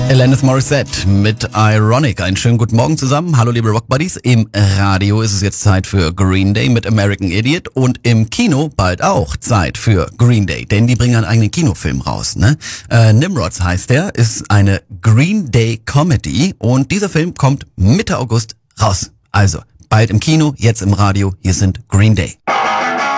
Alanis Morissette mit Ironic. Einen schönen guten Morgen zusammen. Hallo liebe Rockbuddies. Im Radio ist es jetzt Zeit für Green Day mit American Idiot und im Kino bald auch Zeit für Green Day, denn die bringen einen eigenen Kinofilm raus. Ne? Nimrods heißt der, ist eine Green Day Comedy und dieser Film kommt Mitte August raus. Also bald im Kino, jetzt im Radio. Hier sind Green Day.